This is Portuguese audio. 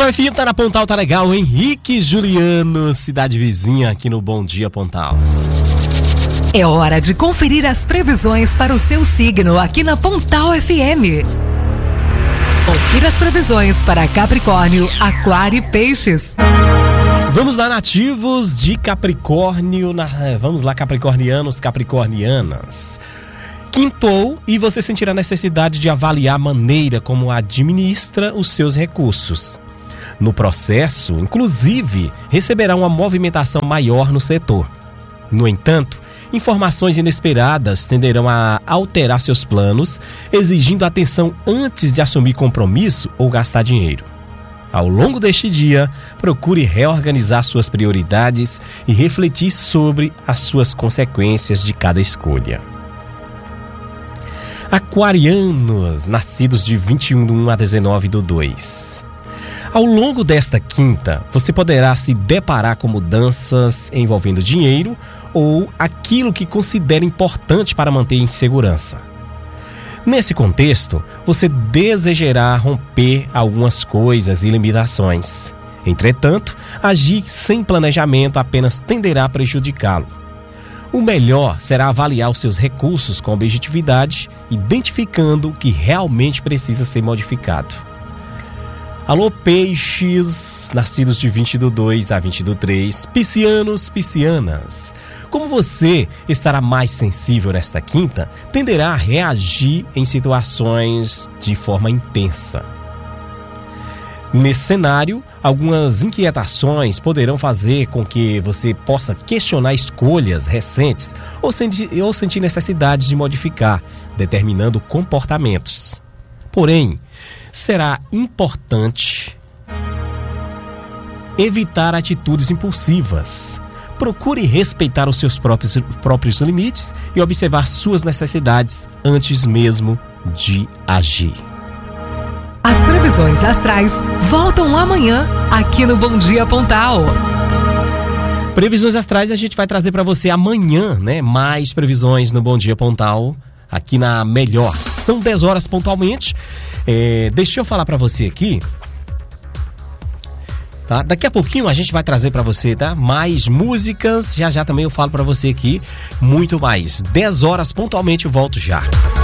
Pontal FM tá na Pontal, tá legal. Henrique Juliano, cidade vizinha aqui no Bom Dia Pontal. É hora de conferir as previsões para o seu signo aqui na Pontal FM. Confira as previsões para Capricórnio, Aquário e Peixes. Vamos lá, nativos de Capricórnio. Vamos lá, capricornianos, capricornianas. Quintou e você sentirá a necessidade de avaliar a maneira como administra os seus recursos. No processo, inclusive, receberá uma movimentação maior no setor. No entanto, informações inesperadas tenderão a alterar seus planos, exigindo atenção antes de assumir compromisso ou gastar dinheiro. Ao longo deste dia, procure reorganizar suas prioridades e refletir sobre as suas consequências de cada escolha. Aquarianos, nascidos de 21/1 a 19/2. Ao longo desta quinta, você poderá se deparar com mudanças envolvendo dinheiro ou aquilo que considera importante para manter em segurança. Nesse contexto, você desejará romper algumas coisas e limitações. Entretanto, agir sem planejamento apenas tenderá a prejudicá-lo. O melhor será avaliar os seus recursos com objetividade, identificando o que realmente precisa ser modificado. Alô, peixes, nascidos de 20/2 a 20/3, piscianos, piscianas. Como você estará mais sensível nesta quinta, tenderá a reagir em situações de forma intensa. Nesse cenário, algumas inquietações poderão fazer com que você possa questionar escolhas recentes ou sentir necessidade de modificar, determinando comportamentos. Porém, será importante evitar atitudes impulsivas. Procure respeitar os seus próprios limites e observar suas necessidades antes mesmo de agir. As previsões astrais voltam amanhã aqui no Bom Dia Pontal. Previsões astrais a gente vai trazer para você amanhã, né? Mais previsões no Bom Dia Pontal, aqui na Melhor. São 10 horas pontualmente. Deixa eu falar para você aqui. Tá? Daqui a pouquinho a gente vai trazer para você, tá? Mais músicas. Já também eu falo para você aqui. Muito mais. 10 horas pontualmente, eu volto já.